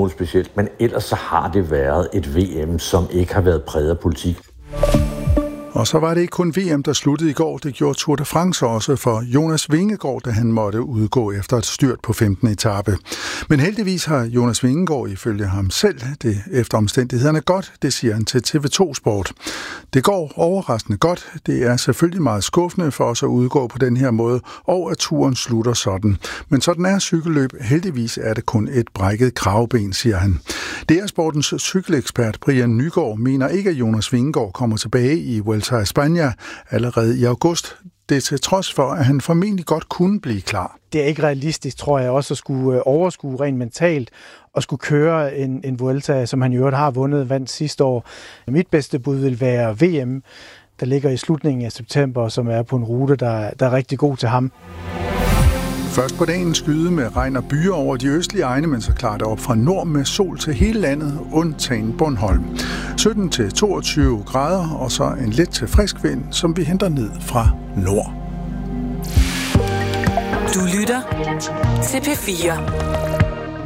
smule specielt, men ellers så har det været et VM, som ikke har været præget af politik. Og så var det ikke kun VM, der sluttede i går. Det gjorde Tour de France også for Jonas Vingegaard, da han måtte udgå efter et styrt på 15. etape. Men heldigvis har Jonas Vingegaard ifølge ham selv det efter omstændighederne godt, det siger han til TV2 Sport. Det går overraskende godt. Det er selvfølgelig meget skuffende for os at udgå på den her måde, og at turen slutter sådan. Men sådan er cykelløb. Heldigvis er det kun et brækket kravben, siger han. DR-sportens cykelekspert Brian Nygaard mener ikke, at Jonas Vingegaard kommer tilbage i Vuelta a España allerede i august. Det er til trods for, at han formentlig godt kunne blive klar. Det er ikke realistisk, tror jeg, også at skulle overskue rent mentalt og skulle køre en Vuelta, som han i øvrigt har vandt sidste år. Mit bedste bud vil være VM, der ligger i slutningen af september, som er på en rute, der er rigtig god til ham. Først på dagen skyde med regn og byer over de østlige egne, men så klarer det op fra nord med sol til hele landet, undtagen Bornholm. 17 til 22 grader, og så en let til frisk vind, som vi henter ned fra nord. Du lytter til P4.